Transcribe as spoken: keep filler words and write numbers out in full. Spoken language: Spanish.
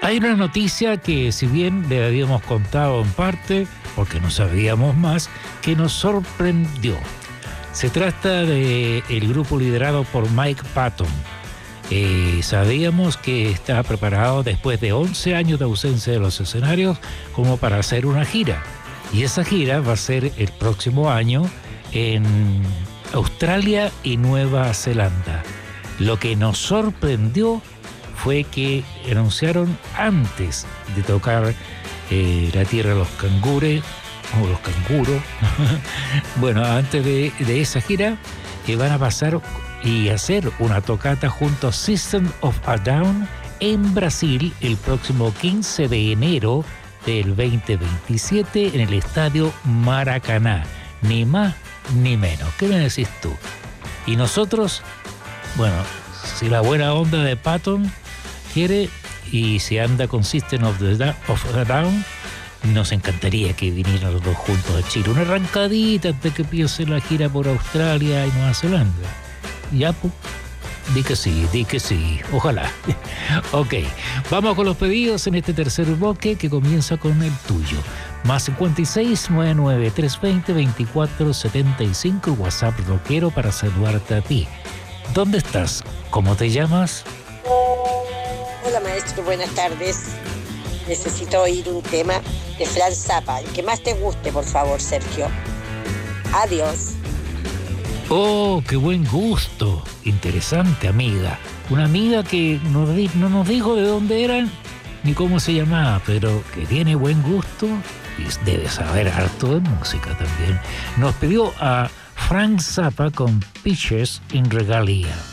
Hay una noticia que, si bien le habíamos contado en parte, porque no sabíamos más, que nos sorprendió. Se trata del grupo liderado por Mike Patton. Eh, sabíamos que estaba preparado después de once años de ausencia de los escenarios como para hacer una gira. Y esa gira va a ser el próximo año en Australia y Nueva Zelanda. Lo que nos sorprendió fue que anunciaron antes de tocar eh, La Tierra de los Cangures, o los canguros, bueno, antes de, de esa gira, que van a pasar y hacer una tocata junto a System of a Down en Brasil el próximo quince de enero del veinte veintisiete en el Estadio Maracaná. Ni más ni menos. ¿Qué me decís tú? Y nosotros, bueno, si la buena onda de Patton quiere y si anda con System of, the da- of a Down, nos encantaría que vinieran los dos juntos a Chile. Una arrancadita antes que empiece la gira por Australia y Nueva Zelanda. Ya, pues, di que sí, di que sí. Ojalá. Ok, vamos con los pedidos en este tercer bloque que comienza con el tuyo. Más cincuenta y seis, noventa y nueve, trescientos veinte, veinticuatro setenta y cinco, WhatsApp rockero para saludarte a ti. ¿Dónde estás? ¿Cómo te llamas? Hola maestro, buenas tardes. Necesito oír un tema de Frank Zappa, el que más te guste, por favor, Sergio. Adiós. Oh, qué buen gusto. Interesante, amiga. Una amiga que no, no nos dijo de dónde eran ni cómo se llamaba, pero que tiene buen gusto y debe saber harto de música también. Nos pidió a Frank Zappa con Peaches in Regalia.